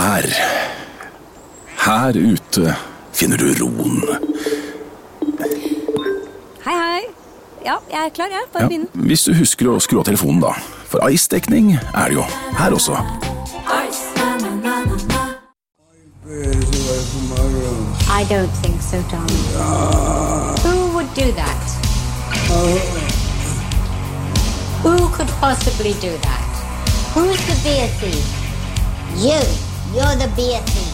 Her ute finner du roen. Hei. Ja, jeg er klar, jeg. Bare begynn. Hvis du husker å skru av telefonen da. For ice-dekning er det jo her også. I don't think so, Tom. Who would do that? Who could possibly do that? Who's the beer thief? You're the beer thief.